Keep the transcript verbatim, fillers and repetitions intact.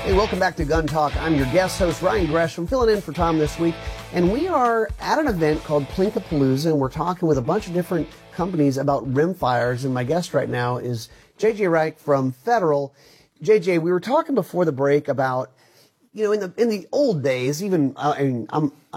Hey, welcome back to Gun Talk. I'm your guest host, Ryan Gresham, filling in for Tom this week. And we are at an event called Plinkapalooza, and we're talking with a bunch of different companies about rimfires. And my guest right now is J J Reich from Federal. J J, we were talking before the break about, you know, in the in the old days, even, uh, I mean, I'm